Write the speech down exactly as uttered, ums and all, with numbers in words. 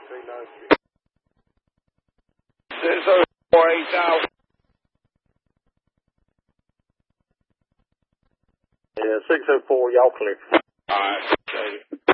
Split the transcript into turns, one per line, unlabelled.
six oh four eight Alpha.
Yeah, six oh four, y'all clear.
Alright, appreciate it.